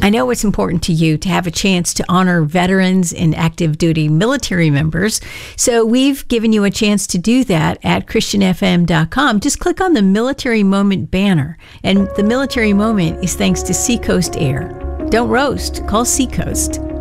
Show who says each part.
Speaker 1: I know it's important to you to have a chance to honor veterans and active duty military members. So we've given you a chance to do that at christianfm.com. Just click on the Military Moment banner. And the Military Moment is thanks to Seacoast Air. Don't roast. Call Seacoast.